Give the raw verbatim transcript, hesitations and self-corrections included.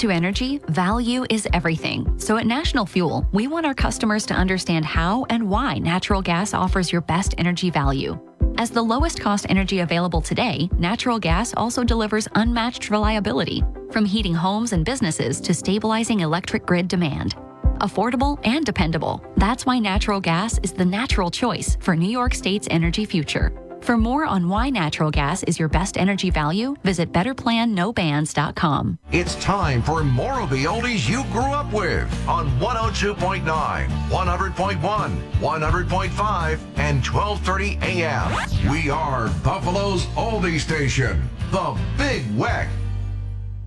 to energy, value is everything. So at National Fuel, we want our customers to understand how and why natural gas offers your best energy value. As the lowest cost energy available today, natural gas also delivers unmatched reliability, from heating homes and businesses to stabilizing electric grid demand. Affordable and dependable. That's why natural gas is the natural choice for New York State's energy future. For more on why natural gas is your best energy value, visit better plan no bans dot com. It's time for more of the oldies you grew up with on one oh two point nine, one hundred point one, one hundred point five, and twelve thirty A M. We are Buffalo's oldie station, the Big Weck.